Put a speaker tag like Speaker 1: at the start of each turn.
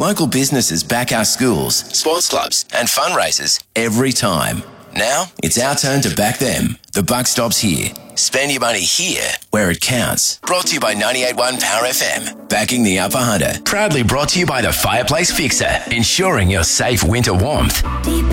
Speaker 1: Local businesses back our schools, sports clubs and fundraisers every time. Now it's our turn to back them. The buck stops here. Spend your money here where it counts. Brought to you by 98.1 Power FM. Backing the Upper Hunter. Proudly brought to you by the Fireplace Fixer. Ensuring your safe winter warmth.